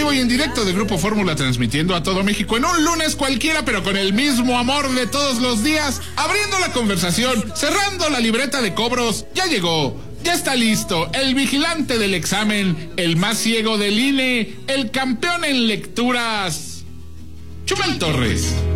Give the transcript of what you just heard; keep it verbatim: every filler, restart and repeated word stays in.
vivo y en directo de Grupo Fórmula, transmitiendo a todo México en un lunes cualquiera, pero con el mismo amor de todos los días, abriendo la conversación, cerrando la libreta de cobros. Ya llegó, ya está listo, el vigilante del examen, el más ciego del I N E, el campeón en lecturas, Chumel Torres.